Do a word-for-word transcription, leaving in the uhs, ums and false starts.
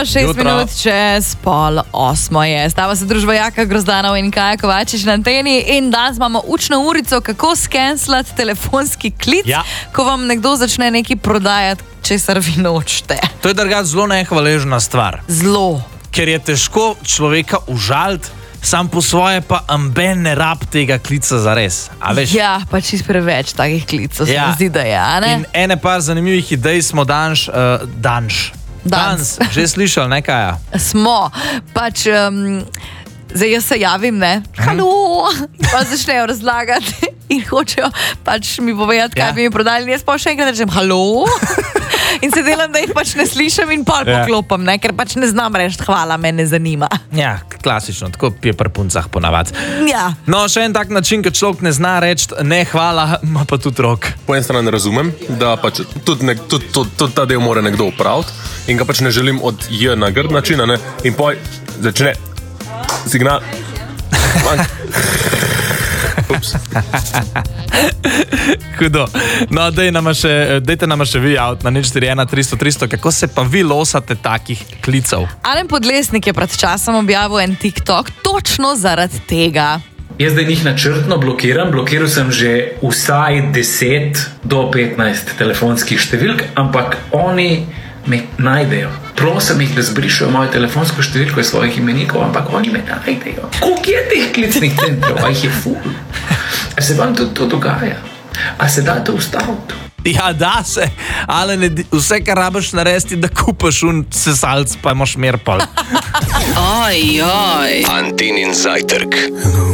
Šest Jutro. minut čez pol osmo je. Stava se družba Jaka Grozdanov in Kaja Kovačič na anteni in danes imamo učno urico, kako skenslati telefonski klic, Ja. ko vam nekdo začne nekaj prodajati, česar vi nočete. To je drugače zelo nehvaležna stvar, Zelo. ker je težko človeka užaliti, sam po svoje pa amben ne rab tega klica za res. A veš? Ja, pa čist preveč takih klicov se Ja. mi zdi, da je, a ne? In ene par zanimivih idej smo danes, uh, danš. Dans. Dans, že slišali, ne Kaja? Smo, pač, um, zdaj jaz se javim, ne, halo, pa začnejo razlagati in hočejo pač mi povedati, kaj Ja. bi mi prodali, in jaz pa še enkrat rečem halo in se delam, da jih pač ne slišim in pol Ja. poklopam, ne, ker pač ne znam reči hvala, me ne zanima. Ja, klasično, tako je pri puncah ponavadi. Ja, No, še en tak način, ko človek ne zna reči ne hvala, ima pa tudi rok. Po eni strani razumem, da pač tudi, nek, tudi, tudi, tudi ta del mora nekdo upraviti in ga pač ne želim od J na grd način, a ne, in poj začne signal. Ups. Hudo. No, dej nama še, dejte nama še vi avt na nič štiri ena tristo tristo, kako se pa vi losate takih klicev? Alen Podlesnik je pred časom objavil en TikTok točno zaradi tega. Jaz zdaj njih načrtno blokiram, blokiral sem že vsaj deset do petnajst telefonskih številk, ampak oni me najdejo. Prosim jih, da zbrišajo mojo telefonsko številko iz svojih imenikov, ampak oni me najdejo. Koliko je teh klicnih centrov, a jih je ful? A se vam tudi to dogaja? A se da to ustaviti? Ja, da se, ali ne, vse, kar rabiš narediti, da kupaš un sesalc, pa imaš mer pol. Oj, oj. Antenin zajtrk.